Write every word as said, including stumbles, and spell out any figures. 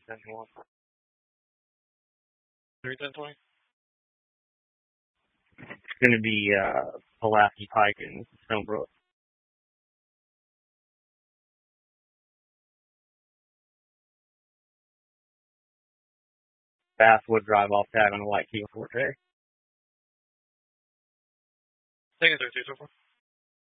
ten twenty. three ten twenty? It's going to be uh, Pulaski Pike and Stonebrook. Basswood drive off tag on the white Kia Forte. Taking thirty-two so far.